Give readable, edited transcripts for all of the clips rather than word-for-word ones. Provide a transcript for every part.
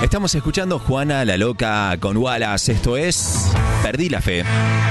Estamos escuchando Juana la Loca con Wallace. Esto es Perdí la Fe.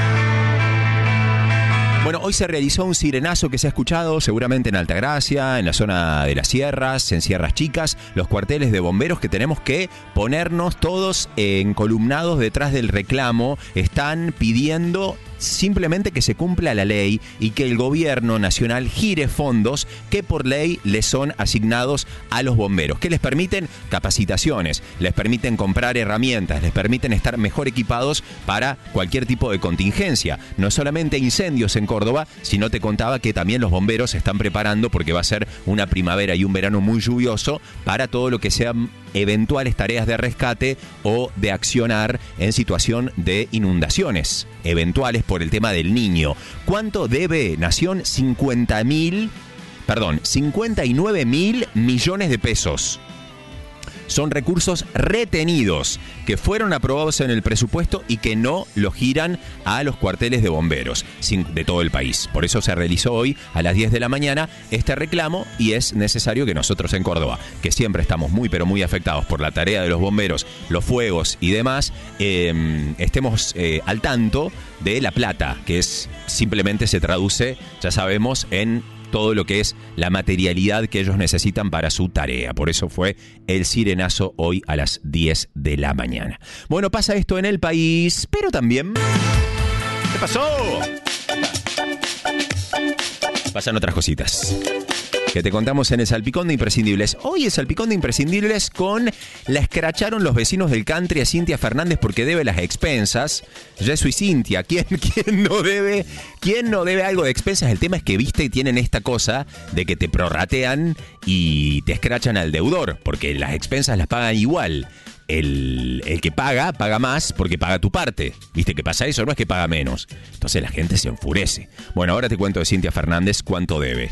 Bueno, hoy se realizó un sirenazo que se ha escuchado seguramente en Altagracia, en la zona de las sierras, en Sierras Chicas, los cuarteles de bomberos que tenemos que ponernos todos encolumnados detrás del reclamo. Están pidiendo simplemente que se cumpla la ley y que el gobierno nacional gire fondos que por ley les son asignados a los bomberos, que les permiten capacitaciones, les permiten comprar herramientas, les permiten estar mejor equipados para cualquier tipo de contingencia. No solamente incendios en Córdoba, sino te contaba que también los bomberos se están preparando porque va a ser una primavera y un verano muy lluvioso para todo lo que sean eventuales tareas de rescate o de accionar en situación de inundaciones eventuales por el tema del Niño. ¿Cuánto debe Nación? 59 mil millones de pesos. Son recursos retenidos que fueron aprobados en el presupuesto y que no los giran a los cuarteles de bomberos de todo el país. Por eso se realizó hoy a las 10 de la mañana este reclamo y es necesario que nosotros en Córdoba, que siempre estamos muy pero muy afectados por la tarea de los bomberos, los fuegos y demás, estemos al tanto de la plata, que es simplemente se traduce, ya sabemos, en todo lo que es la materialidad que ellos necesitan para su tarea. Por eso fue el sirenazo hoy a las 10 de la mañana. Bueno, pasa esto en el país, pero también... ¿Qué pasó? Pasan otras cositas que te contamos en el Salpicón de Imprescindibles. Hoy el Salpicón de Imprescindibles con la escracharon los vecinos del country a Cintia Fernández porque debe las expensas. Ya soy Cintia. ¿Quién no debe algo de expensas? El tema es que viste y tienen esta cosa de que te prorratean y te escrachan al deudor, porque las expensas las pagan igual. El que paga más porque paga tu parte. ¿Viste que pasa eso? No es que paga menos. Entonces la gente se enfurece. Bueno, ahora te cuento de Cintia Fernández cuánto debe.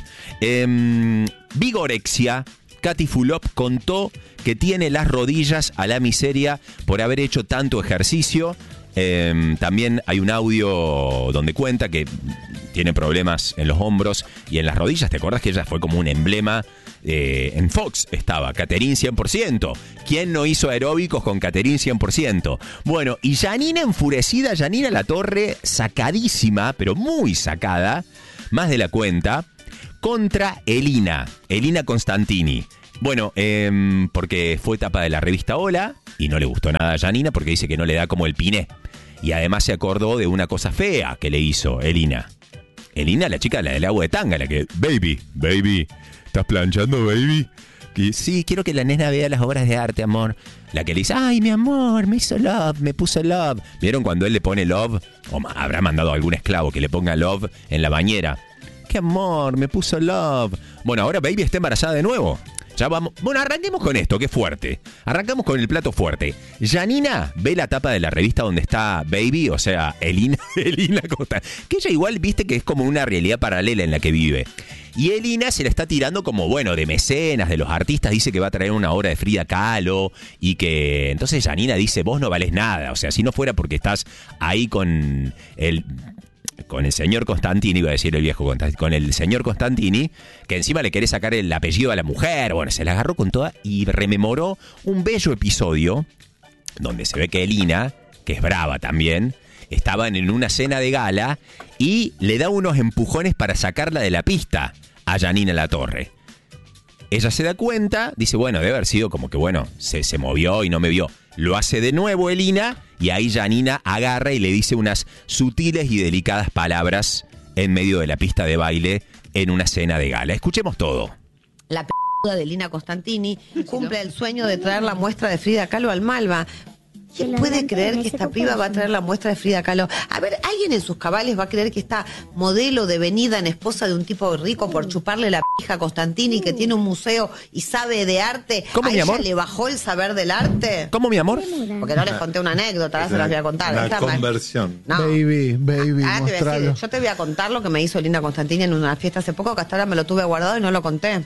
Vigorexia. Katy Fulop contó que tiene las rodillas a la miseria por haber hecho tanto ejercicio. También hay un audio donde cuenta que tiene problemas en los hombros y en las rodillas. ¿Te acordás que ella fue como un emblema? En Fox estaba Caterín 100%. ¿Quién no hizo aeróbicos con Caterín 100%? Bueno, y Janina enfurecida, Janina Latorre, sacadísima, pero muy sacada, más de la cuenta, contra Elina Constantini. Bueno, porque fue tapa de la revista Hola y no le gustó nada a Janina porque dice que no le da como el piné. Y además se acordó de una cosa fea que le hizo Elina, la chica, la del agua de tanga, la que... Baby, ¿estás planchando, baby? Sí, quiero que la nena vea las obras de arte, amor. La que le dice, ay, mi amor, me hizo love, me puso love. ¿Vieron cuando él le pone love? O habrá mandado a algún esclavo que le ponga love en la bañera. ¡Qué amor, me puso love! Bueno, ahora baby está embarazada de nuevo. Ya vamos. Bueno, arranquemos con esto, que es fuerte. Arrancamos con el plato fuerte. Janina ve la tapa de la revista donde está Baby, o sea, Elina Costa. Que ella igual, viste, que es como una realidad paralela en la que vive. Y Elina se la está tirando como, bueno, de mecenas, de los artistas. Dice que va a traer una obra de Frida Kahlo. Y que... Entonces Janina dice, vos no valés nada. O sea, si no fuera porque estás ahí con el señor Constantini, iba a decir el viejo Constantini, con el señor Constantini, que encima le quiere sacar el apellido a la mujer. Bueno, se la agarró con toda y rememoró un bello episodio donde se ve que Elina, que es brava también, estaban en una cena de gala y le da unos empujones para sacarla de la pista a Janina Latorre. Ella se da cuenta, dice, bueno, debe haber sido como que, bueno, se movió y no me vio. Lo hace de nuevo Elina y ahí Janina agarra y le dice unas sutiles y delicadas palabras en medio de la pista de baile en una cena de gala. Escuchemos todo. La p*** de Elina Constantini cumple el sueño de traer la muestra de Frida Kahlo al Malva. ¿Quién puede creer que esta piba va a traer la muestra de Frida Kahlo? A ver, ¿alguien en sus cabales va a creer que esta modelo devenida en esposa de un tipo rico por chuparle la pija a Constantini, que tiene un museo y sabe de arte? ¿Cómo, ¿A mi ella amor? le bajó el saber del arte? ¿Cómo, mi amor? Porque no les conté una anécdota, se las voy a contar. La conversión. No. Baby, yo te voy a contar lo que me hizo Elina Constantini en una fiesta hace poco, que hasta ahora me lo tuve guardado y no lo conté.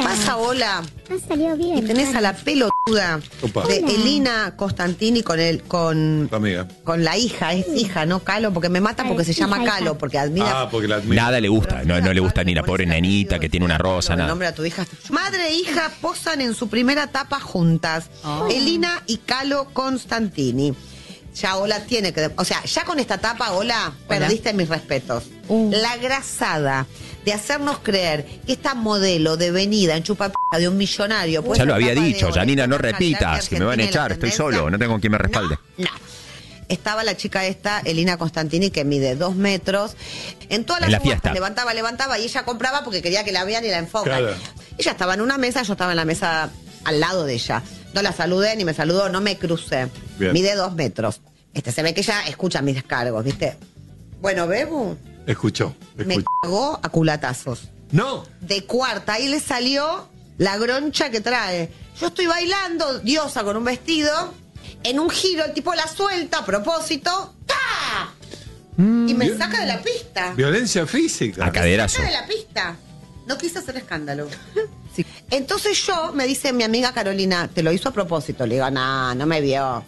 pasa, Ola? Ha salido bien. Y tenés a la pelotuda Opa. de Hola. Elina Costantini con Tu amiga. la hija, es hija, no Calo, porque me mata porque se llama Hija. Calo, porque admira. Porque la admiro. Nada le gusta, no le gusta ni la pobre nenita que tiene una rosa, El nada. nombre a tu hija. Madre e hija posan en su primera etapa juntas. Elina y Calo Constantini. Ya Ola tiene que... O sea, ya con esta etapa, Ola, perdiste mis respetos. La grasada de hacernos creer que esta modelo devenida en chupapija de un millonario... puede Ya lo ser había tapa de dicho, oro, Janina, no con la calidad repitas, que me van a Argentina y la echar, estoy tendencia. solo, no tengo quien me respalde. No. Estaba la chica esta, Elina Constantini, que mide 2 metros. En todas las En la subastas fiesta. levantaba y ella compraba porque quería que la vean y la enfocan. Claro. Ella estaba en una mesa, yo estaba en la mesa al lado de ella. No la saludé, ni me saludó, no me crucé. Bien. Mide 2 metros. Se ve que ella escucha mis descargos, ¿viste? Bueno, Bebu Escuchó. me cagó a culatazos. No. De cuarta, ahí le salió la groncha que trae. Yo estoy bailando, diosa con un vestido. En un giro, el tipo la suelta a propósito. ¡Ta! Y me saca de la pista. Violencia física. A caderazo. Saca de la pista. No quise hacer escándalo. Entonces me dice mi amiga Carolina, te lo hizo a propósito. Le digo, no me vio.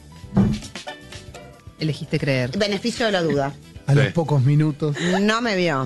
Elegiste creer. Beneficio de la duda. A los Sí. pocos minutos. No me vio.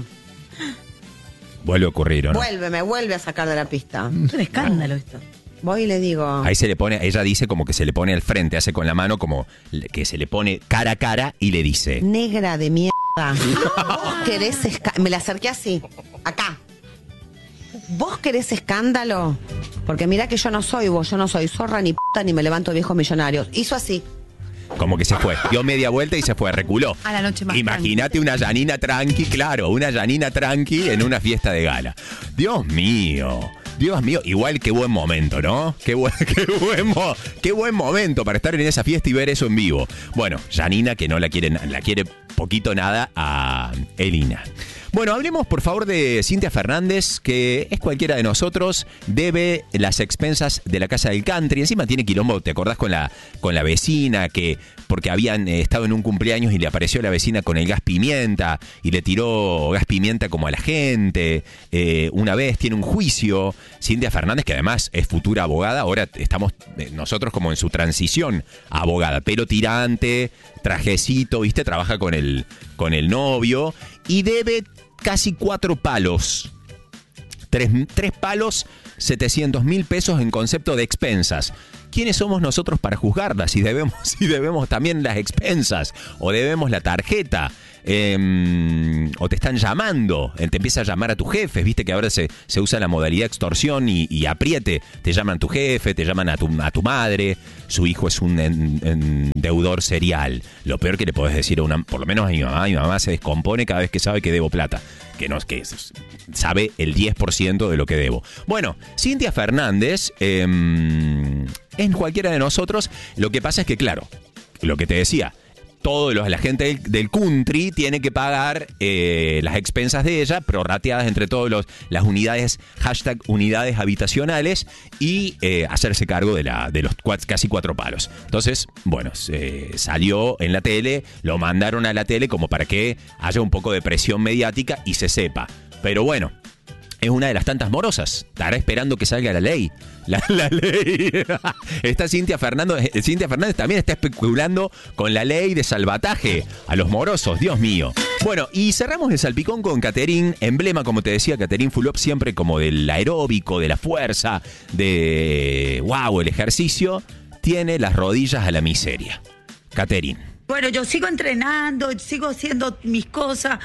Vuelve a ocurrir, ¿o no? Me vuelve a sacar de la pista. Es un escándalo esto. Voy y le digo, Ahí se le pone, ella dice como que se le pone al frente, hace con la mano como que se le pone cara a cara y le dice, negra de mierda. ¿Vos querés me la acerqué así, acá. ¿Vos querés escándalo? Porque mira que yo no soy vos, yo no soy zorra ni puta ni me levanto viejos millonarios. Hizo así. como que se fue, dio media vuelta y se fue, reculó. A la noche más Imagínate una Janina tranqui, claro, una Janina tranqui en una fiesta de gala. Dios mío, igual qué buen momento, ¿no? Qué buen momento para estar en esa fiesta y ver eso en vivo. Bueno, Janina que no la quiere poquito nada a Elina. Bueno, hablemos por favor de Cintia Fernández, que es cualquiera de nosotros, debe las expensas de la casa del country. Encima tiene quilombo, ¿te acordás con la vecina? Que porque habían estado en un cumpleaños y le apareció la vecina con el gas pimienta y le tiró gas pimienta como a la gente. Una vez tiene un juicio. Cintia Fernández, que además es futura abogada, ahora estamos nosotros como en su transición a abogada, pelo tirante, trajecito, ¿viste? Trabaja con el novio y debe casi 4 palos. 3 palos, 700.000 pesos en concepto de expensas. ¿Quiénes somos nosotros para juzgarla? Si debemos también las expensas o debemos la tarjeta. O te están llamando, te empieza a llamar a tu jefe, viste que ahora se usa la modalidad extorsión y apriete, te llaman tu jefe, te llaman a tu madre, su hijo es un deudor serial. Lo peor que le podés decir por lo menos a mi mamá se descompone cada vez que sabe que debo plata, que sabe el 10% de lo que debo. Bueno, Cintia Fernández es cualquiera de nosotros, lo que pasa es que claro, lo que te decía, la gente del country tiene que pagar las expensas de ella, prorrateadas entre todas las unidades, #unidades habitacionales, y hacerse cargo de los casi 4 palos. Entonces, bueno, salió en la tele, lo mandaron a la tele como para que haya un poco de presión mediática y se sepa. Pero bueno, es una de las tantas morosas. Estará esperando que salga la ley. La ley. Está Cintia Fernández también está especulando con la ley de salvataje a los morosos. Dios mío. Bueno, y cerramos el salpicón con Caterín, emblema, como te decía, Caterín Fulop, siempre como del aeróbico, de la fuerza, de el ejercicio. Tiene las rodillas a la miseria. Caterín. Bueno, yo sigo entrenando, sigo haciendo mis cosas.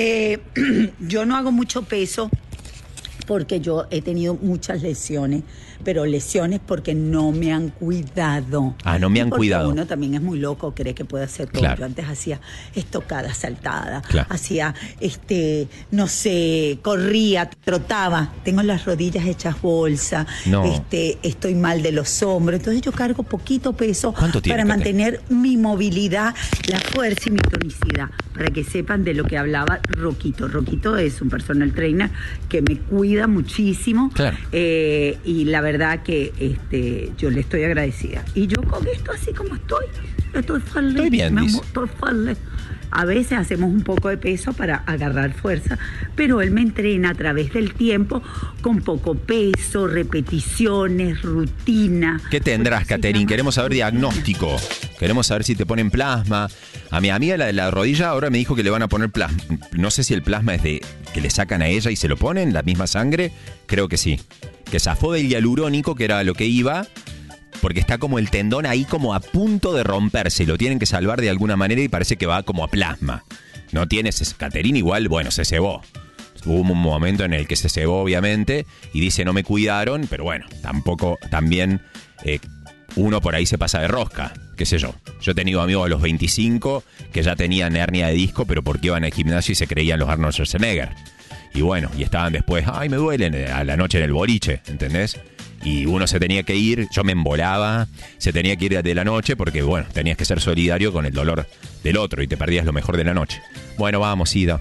Yo no hago mucho peso porque yo he tenido muchas lesiones, pero lesiones porque no me han cuidado. No me han porque cuidado. Uno también es muy loco, cree que puede hacer todo. Claro. Yo antes hacía estocada, saltada, Claro. hacía, no sé, corría, trotaba. Tengo las rodillas hechas bolsa, No. estoy mal de los hombros. Entonces yo cargo poquito peso ¿Cuánto tiene, para Cate? mantener mi movilidad, la fuerza y mi tonicidad. Para que sepan de lo que hablaba Roquito. Roquito es un personal trainer que me cuida muchísimo. Claro. Y la verdad verdad que yo le estoy agradecida. Y yo con esto así como estoy feliz. Estoy bien, dice. Estoy feliz. A veces hacemos un poco de peso para agarrar fuerza, pero él me entrena a través del tiempo con poco peso, repeticiones, rutina. ¿Qué tendrás, Caterín? Queremos saber diagnóstico. Queremos saber si te ponen plasma. A mi amiga la de la rodilla ahora me dijo que le van a poner plasma. No sé si el plasma es de que le sacan a ella y se lo ponen, la misma sangre. Creo que sí. Que zafó del hialurónico, que era lo que iba, porque está como el tendón ahí como a punto de romperse. Lo tienen que salvar de alguna manera y parece que va como a plasma. No tienes... Caterín igual, bueno, se cebó. Hubo un momento en el que se cebó, obviamente, y dice no me cuidaron, pero bueno, tampoco, también uno por ahí se pasa de rosca, qué sé yo. Yo he tenido amigos a los 25 que ya tenían hernia de disco, pero porque iban al gimnasio y se creían los Arnold Schwarzenegger. Y bueno, y estaban después, ay, me duelen, a la noche en el boliche, ¿entendés? Y uno se tenía que ir, yo me embolaba, se tenía que ir de la noche porque, bueno, tenías que ser solidario con el dolor del otro y te perdías lo mejor de la noche. Bueno, vamos, Ida.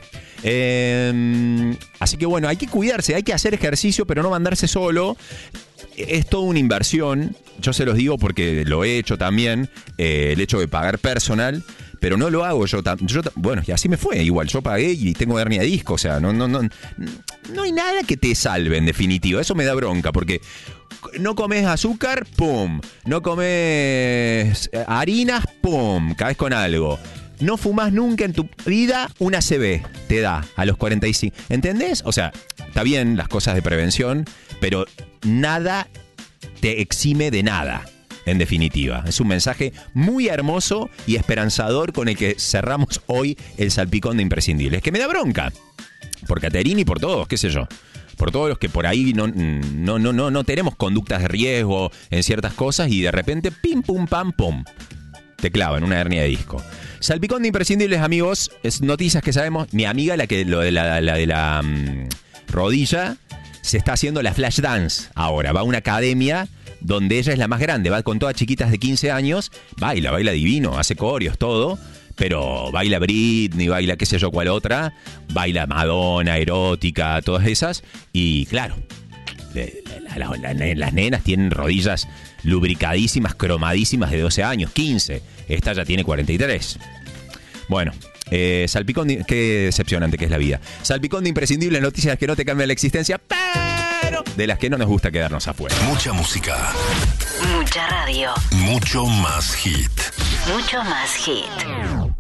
Así que bueno, hay que cuidarse, hay que hacer ejercicio, pero no mandarse solo. Es toda una inversión, yo se los digo porque lo he hecho también, el hecho de pagar personal. Pero no lo hago yo, bueno, y así me fue, igual, yo pagué y tengo hernia de disco, o sea, no hay nada que te salve en definitiva, eso me da bronca, porque no comes azúcar, pum, no comes harinas, pum, caes con algo. No fumás nunca en tu vida, una ACV te da a los 45, ¿entendés? O sea, está bien las cosas de prevención, pero nada te exime de nada. En definitiva, es un mensaje muy hermoso y esperanzador con el que cerramos hoy el salpicón de imprescindibles. Que me da bronca. Por Caterín y por todos, qué sé yo. Por todos los que por ahí no tenemos conductas de riesgo en ciertas cosas y de repente, pim, pum, pam, pum, te clavan una hernia de disco. Salpicón de imprescindibles, amigos, es noticias que sabemos. Mi amiga, la de la rodilla, se está haciendo la flash dance ahora. Va a una academia donde ella es la más grande, va con todas chiquitas de 15 años, baila divino, hace coreos, todo, pero baila Britney, baila qué sé yo cuál otra, baila Madonna, erótica, todas esas, y claro, las nenas tienen rodillas lubricadísimas, cromadísimas de 12 años, 15, esta ya tiene 43. Bueno, salpicón qué decepcionante que es la vida. Salpicón de imprescindibles, noticias que no te cambian la existencia, pero de las que no nos gusta quedarnos afuera. Mucha música. Mucha radio. Mucho más hit. Mucho más hit.